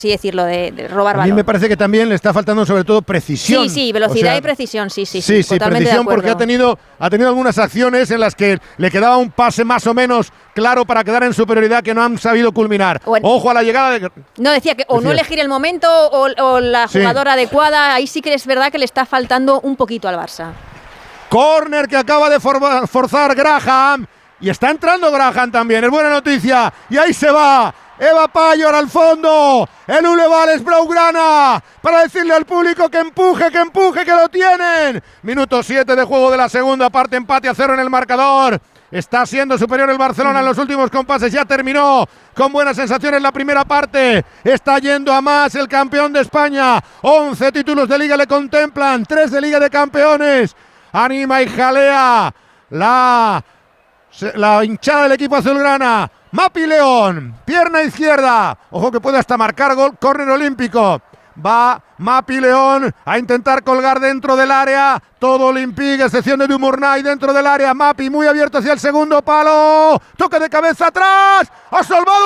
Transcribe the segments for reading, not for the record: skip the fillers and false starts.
así decirlo, de robar balón. A mí me parece que también le está faltando sobre todo precisión. Sí, velocidad y precisión, sí, totalmente precisión, porque ha tenido algunas acciones en las que le quedaba un pase más o menos claro para quedar en superioridad que no han sabido culminar. Ojo a la llegada de... No, decía que no elegir el momento o la jugadora adecuada, ahí sí que es verdad que le está faltando un poquito al Barça. Córner que acaba de forzar Graham, y está entrando Graham también, es buena noticia, y ahí se va Eva Pallor al fondo, el Uleval es blaugrana, para decirle al público que empuje, que lo tienen. Minuto 7 de juego de la segunda parte, empate a 0 en el marcador. Está siendo superior el Barcelona en los últimos compases, ya terminó con buenas sensaciones la primera parte. Está yendo a más el campeón de España, 11 títulos de Liga le contemplan, 3 de Liga de Campeones. Anima y jalea la hinchada del equipo azulgrana. Mapi León, pierna izquierda, ojo que puede hasta marcar gol, córner olímpico. Va Mapi León a intentar colgar dentro del área, todo Olympique, excepción de Dumornay dentro del área. Mapi muy abierto hacia el segundo palo, toque de cabeza atrás, ha salvado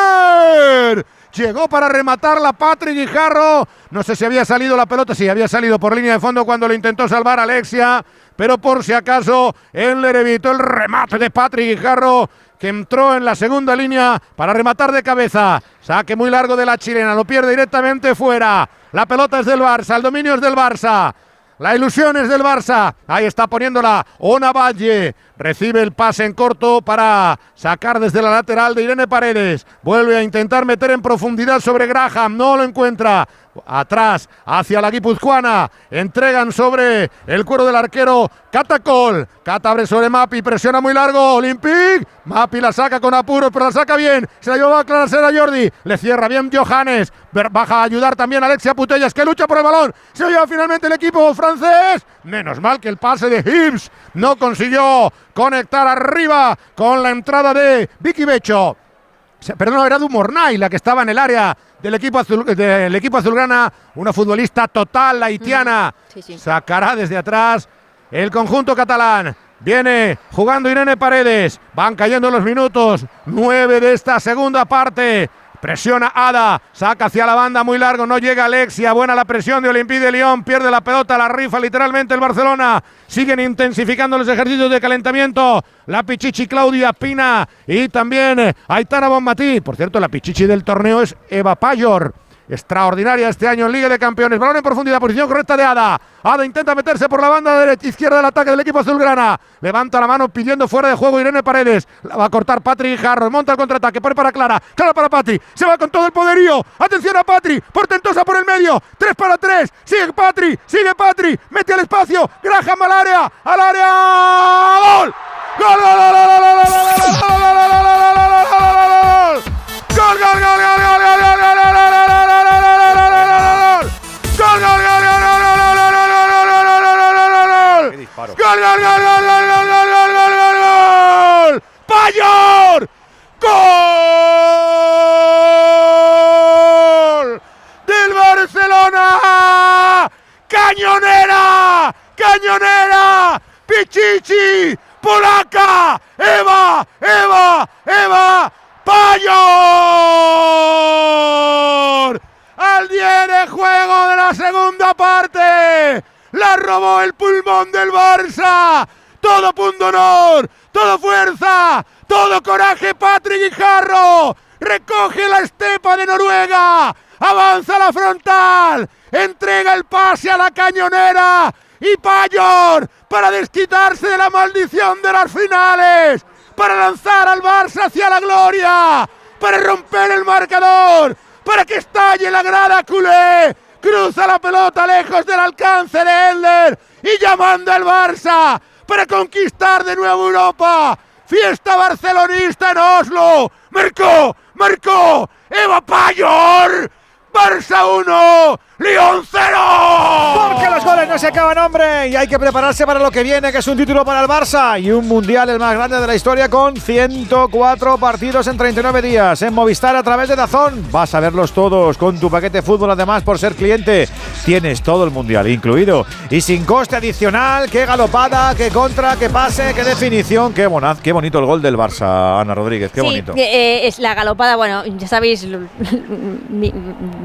Eller. Llegó para rematarla Patrick Guijarro, no sé si había salido la pelota, sí, había salido por línea de fondo cuando lo intentó salvar Alexia, pero por si acaso Eller evitó el remate de Patrick Guijarro, que entró en la segunda línea para rematar de cabeza. Saque muy largo de la chilena, lo pierde directamente fuera. La pelota es del Barça, el dominio es del Barça. La ilusión es del Barça. Ahí está poniéndola Ona Valle. Recibe el pase en corto para sacar desde la lateral de Irene Paredes. Vuelve a intentar meter en profundidad sobre Graham. No lo encuentra. Atrás, hacia la guipuzcoana. Entregan sobre el cuero del arquero Catacol. Cata abre sobre Mapi, presiona muy largo Olympique. Mapi la saca con apuros, pero la saca bien. Se la lleva a aclararse a Jordi. Le cierra bien Johannes. Baja a ayudar también Alexia Putellas, que lucha por el balón. Se lo lleva finalmente el equipo francés. Menos mal que el pase de Hibbs no consiguió conectar arriba con la entrada de Vicky Becho. Perdón, era Dumornay la que estaba en el área del equipo azulgrana, una futbolista total, la haitiana. Sacará desde atrás el conjunto catalán. Viene jugando Irene Paredes. Van cayendo los minutos. 9 de esta segunda parte. Presiona Ada, saca hacia la banda muy largo, no llega Alexia, buena la presión de Olympique de Lyon, pierde la pelota, la rifa literalmente el Barcelona. Siguen intensificando los ejercicios de calentamiento la Pichichi Claudia Pina y también Aitana Bonmatí. Por cierto, la Pichichi del torneo es Eva Pallor. Extraordinaria este año en Liga de Campeones. Balón en profundidad, posición correcta de Ada. Ada intenta meterse por la banda izquierda del ataque del equipo azulgrana. Levanta la mano pidiendo fuera de juego Irene Paredes. La va a cortar Patrick Guijarro. Monta el contraataque, pone para Clara. Clara para Patri. Se va con todo el poderío. Atención a Patri. Portentosa por el medio. 3 para 3. Sigue Patri. Mete al espacio. Graham al área. ¡Gol! ¡Gol, gol, gol, gol, gol, ¡Pallor! ¡Gol! ¡Del Barcelona! ¡Cañonera! ¡Pichichi! ¡Polaca! ¡Eva! ¡Pallor! Al 10 de juego de la segunda parte. La robó el pulmón del Barça. Todo punto honor, todo fuerza, todo coraje. Patrick Guijarro recoge la estepa de Noruega. Avanza la frontal. Entrega el pase a la cañonera. Y Pallor para desquitarse de la maldición de las finales. Para lanzar al Barça hacia la gloria. Para romper el marcador. Para que estalle la grada culé. Cruza la pelota lejos del alcance de Eller y ya manda el Barça para conquistar de nuevo Europa. Fiesta barcelonista en Oslo. Marcó Eva Pallor. Barça 1, Lyon 0. Porque los goles no se acaban, hombre, y hay que prepararse para lo que viene, que es un título para el Barça y un mundial el más grande de la historia, con 104 partidos en 39 días en Movistar a través de DAZN. Vas a verlos todos con tu paquete fútbol. Además, por ser cliente tienes todo el mundial incluido y sin coste adicional. Qué galopada, qué contra, qué pase, qué definición, qué bonito el gol del Barça, Ana Rodríguez, qué bonito. Es la galopada, bueno, ya sabéis